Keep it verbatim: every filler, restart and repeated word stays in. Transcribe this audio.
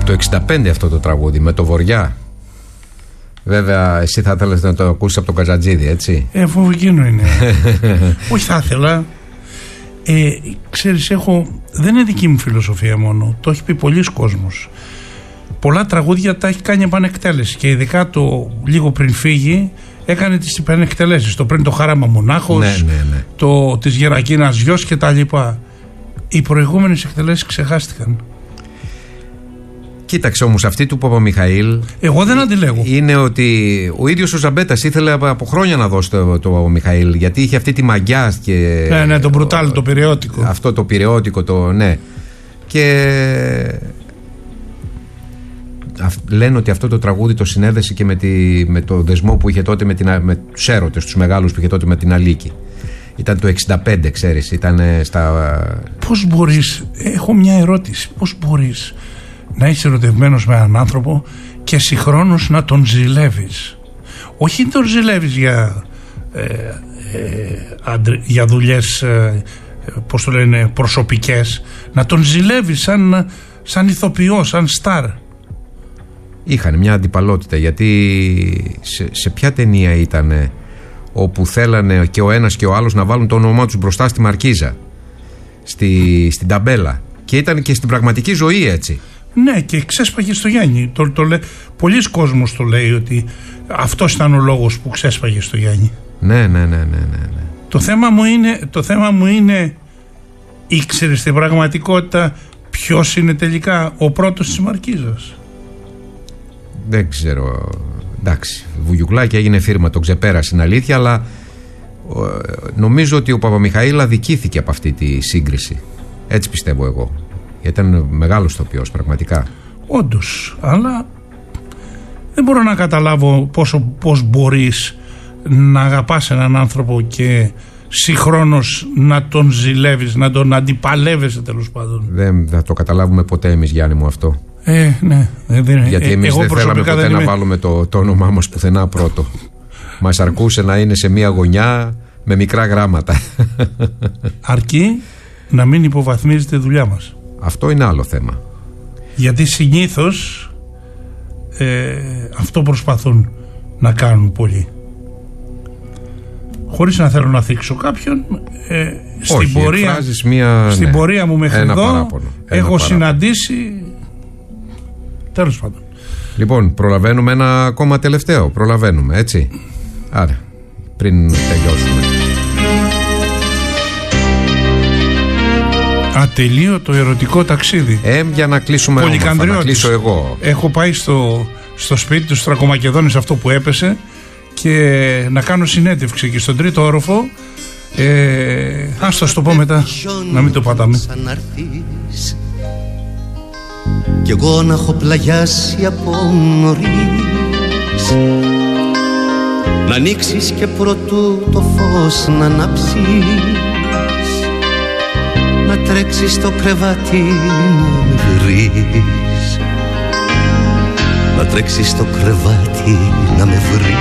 Από το εξήντα πέντε αυτό το τραγούδι, με το Βοριά. Βέβαια, εσύ θα ήθελες να το ακούσεις από τον Καζατζίδη, έτσι. Ε, αφού εκείνο είναι. Όχι, θα ήθελα. Ε, ξέρεις, έχω, δεν είναι δική μου φιλοσοφία μόνο. Το έχει πει πολλοί κόσμος. Πολλά τραγούδια τα έχει κάνει επανεκτέλεση. Και ειδικά το λίγο πριν φύγει, έκανε τις επανεκτελέσεις. Το πριν το Χάραμα Μονάχος, ναι, ναι, ναι. το της Γερακίνας Γιος και τα λοιπά. Οι προηγούμενες εκτελέσεις ξεχάστηκαν. Κοίταξε όμως, αυτή του Παπαμιχαήλ. Εγώ δεν αντιλέγω. Είναι ότι ο ίδιος ο Ζαμπέτας ήθελε από χρόνια να δώσει το, το Παπαμιχαήλ, γιατί είχε αυτή τη μαγιά. Και ναι, ναι, το μπρουτάλ, το πειραιώτικο. Αυτό το πειραιώτικο, το ναι. Και λένε ότι αυτό το τραγούδι το συνέδεσε και με, τη, με το δεσμό που είχε τότε με, την, με τους έρωτες, τους μεγάλους που είχε τότε με την Αλίκη. Ήταν το εξήντα πέντε, ξέρεις, ήταν στα... Πώς μπορείς, έχω μια ερώτηση, πώς μπορείς να είσαι ερωτευμένος με έναν άνθρωπο και συγχρόνως να τον ζηλεύεις? Όχι τον ζηλεύεις για, ε, ε, αντρε, για δουλειές, ε, πώς το λένε, προσωπικές, να τον ζηλεύεις σαν, σαν ηθοποιό, σαν στάρ. Είχαν μια αντιπαλότητα, γιατί σε, σε ποια ταινία ήτανε όπου θέλανε και ο ένας και ο άλλος να βάλουν το όνομά τους μπροστά στη μαρκίζα, στη, στην ταμπέλα, και ήταν και στην πραγματική ζωή έτσι. Ναι, και ξέσπαγε στο Γιάννη. Το, το λέ, πολλοί κόσμος το λέει ότι αυτός ήταν ο λόγος που ξέσπαγε στο Γιάννη. Ναι, ναι, ναι, ναι, ναι, ναι. Το θέμα μου είναι, το θέμα μου είναι, ήξερες στην πραγματικότητα ποιος είναι τελικά ο πρώτος της μαρκίζας? Δεν ξέρω. Εντάξει, Βουγιουκλάκη έγινε φίρμα, τον ξεπέρασε, είναι αλήθεια, αλλά νομίζω ότι ο Παπαμιχαήλ αδικήθηκε από αυτή τη σύγκριση. Έτσι πιστεύω εγώ. Ήταν μεγάλος ηθοποιός, πραγματικά. Όντως, αλλά δεν μπορώ να καταλάβω πόσο, πώς μπορείς να αγαπάς έναν άνθρωπο και συγχρόνως να τον ζηλεύεις, να τον αντιπαλεύεσαι, τέλος πάντων. Δεν θα το καταλάβουμε ποτέ εμείς, Γιάννη μου, αυτό. Ε, ναι. Δεν, Γιατί εμείς δεν θέλαμε ποτέ δεν να είμαι... βάλουμε το, το όνομά μας πουθενά πρώτο. Μας αρκούσε να είναι σε μία γωνιά με μικρά γράμματα. Αρκεί να μην υποβαθμίζεται η δουλειά μας. Αυτό είναι άλλο θέμα. Γιατί συνήθως ε, αυτό προσπαθούν να κάνουν πολλοί. Χωρίς να θέλω να θίξω κάποιον, ε, στην, Όχι, πορεία, μια, στην ναι, πορεία μου μέχρι εδώ παράπονο, έχω παράπονο. συναντήσει. Τέλος πάντων. Λοιπόν, προλαβαίνουμε ένα ακόμα τελευταίο. Προλαβαίνουμε, έτσι. Άρα, πριν τελειώσουμε. Ατελείωτο ερωτικό ταξίδι. Ε, για να κλείσουμε όμορφα, να κλείσω εγώ. Έχω πάει στο, στο σπίτι του Στρακομακεδόνης, αυτό που έπεσε, και να κάνω συνέντευξη εκεί στον τρίτο όροφο. Ε, ας το στο πω μετά, να μην το πατάμε. Κι εγώ να έχω πλαγιάσει από νωρίς, να ανοίξεις και προτού το φως να ανάψεις, να τρέξεις στο κρεβάτι να με βρεις, να τρέξεις στο κρεβάτι να με βρεις.